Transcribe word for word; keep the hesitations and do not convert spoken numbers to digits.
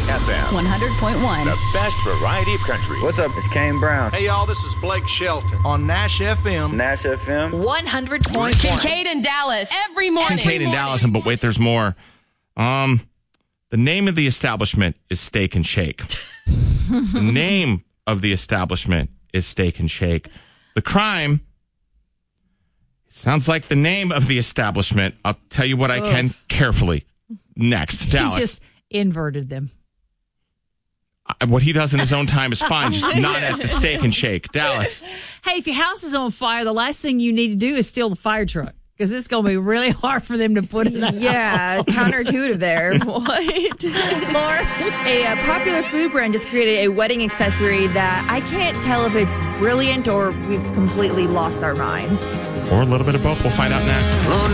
F M. one hundred point one. The best variety of country. What's up? It's Kane Brown. Hey, y'all, this is Blake Shelton on Nash F M. Nash F M. one hundred point one. Kincaid in Dallas every morning. Kincaid in Dallas, but wait, there's more. Um, the name of the establishment is Steak and Shake. The name of the establishment is Steak and Shake. The crime sounds like the name of the establishment. I'll tell you what I can carefully. Next, Dallas. He just inverted them. Uh, What he does in his own time is fine, just not at the Steak and Shake. Dallas. Hey, if your house is on fire, the last thing you need to do is steal the fire truck. Because it's going to be really hard for them to put it out. Yeah, counterintuitive there. What? Laura? A uh, popular food brand just created a wedding accessory that I can't tell if it's brilliant or we've completely lost our minds. Or a little bit of both. We'll find out next.